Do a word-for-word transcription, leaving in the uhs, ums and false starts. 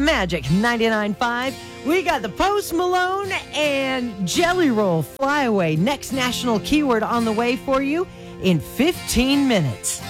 Magic ninety-nine point five. We got the Post Malone and Jelly Roll Flyaway. Next national keyword on the way for you in fifteen minutes.